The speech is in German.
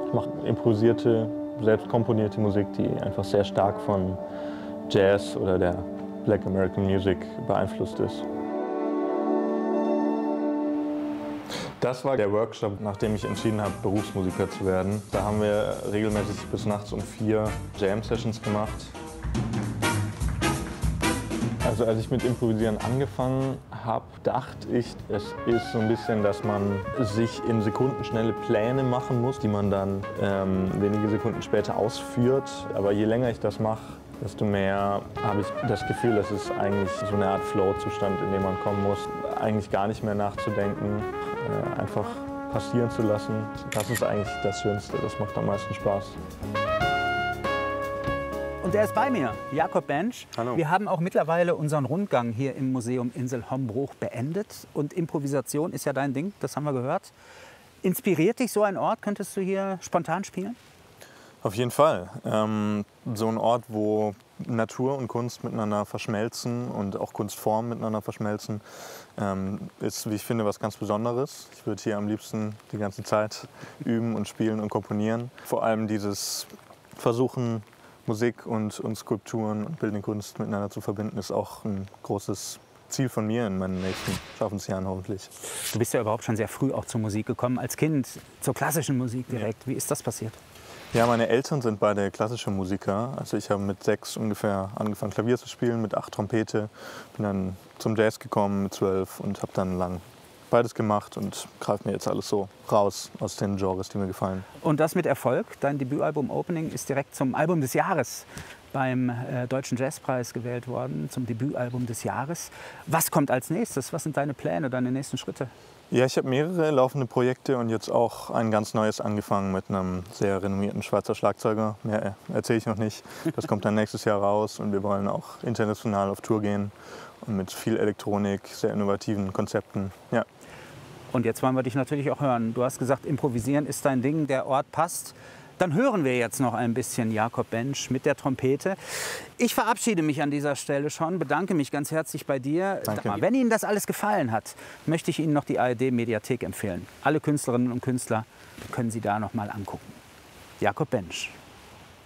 Ich mache improvisierte, selbst komponierte Musik, die einfach sehr stark von Jazz oder der Black American Music beeinflusst ist. Das war der Workshop, nachdem ich entschieden habe, Berufsmusiker zu werden. Da haben wir regelmäßig bis nachts um 4 Jam-Sessions gemacht. Also als ich mit Improvisieren angefangen habe, dachte ich, es ist so ein bisschen, dass man sich in sekundenschnelle Pläne machen muss, die man dann wenige Sekunden später ausführt. Aber je länger ich das mache, desto mehr habe ich das Gefühl, dass es eigentlich so eine Art Flow-Zustand, in den man kommen muss. Eigentlich gar nicht mehr nachzudenken, einfach passieren zu lassen. Das ist eigentlich das Schönste, das macht am meisten Spaß. Und der ist bei mir, Jakob Bensch. Hallo. Wir haben auch mittlerweile unseren Rundgang hier im Museum Insel Hombruch beendet. Und Improvisation ist ja dein Ding, das haben wir gehört. Inspiriert dich so ein Ort? Könntest du hier spontan spielen? Auf jeden Fall. So ein Ort, wo Natur und Kunst miteinander verschmelzen und auch Kunstformen miteinander verschmelzen, ist, wie ich finde, was ganz Besonderes. Ich würde hier am liebsten die ganze Zeit üben und spielen und komponieren. Vor allem dieses Versuchen, Musik und Skulpturen und bildende Kunst miteinander zu verbinden, ist auch ein großes Ziel von mir in meinen nächsten Schaffensjahren hoffentlich. Du bist ja überhaupt schon sehr früh auch zur Musik gekommen, als Kind, zur klassischen Musik direkt. Wie ist das passiert? Ja, meine Eltern sind beide klassische Musiker. Also ich habe mit 6 ungefähr angefangen Klavier zu spielen, mit 8 Trompete. Bin dann zum Jazz gekommen mit 12 und habe dann lang beides gemacht und greife mir jetzt alles so raus aus den Genres, die mir gefallen. Und das mit Erfolg. Dein Debütalbum Opening ist direkt zum Album des Jahres beim Deutschen Jazzpreis gewählt worden, zum Debütalbum des Jahres. Was kommt als nächstes? Was sind deine Pläne, deine nächsten Schritte? Ja, ich habe mehrere laufende Projekte und jetzt auch ein ganz neues angefangen mit einem sehr renommierten Schweizer Schlagzeuger. Mehr erzähle ich noch nicht. Das kommt dann nächstes Jahr raus und wir wollen auch international auf Tour gehen und mit viel Elektronik, sehr innovativen Konzepten. Ja. Und jetzt wollen wir dich natürlich auch hören. Du hast gesagt, improvisieren ist dein Ding, der Ort passt. Dann hören wir jetzt noch ein bisschen Jakob Bensch mit der Trompete. Ich verabschiede mich an dieser Stelle schon, bedanke mich ganz herzlich bei dir. Danke. Wenn Ihnen das alles gefallen hat, möchte ich Ihnen noch die ARD-Mediathek empfehlen. Alle Künstlerinnen und Künstler können Sie da noch mal angucken. Jakob Bensch.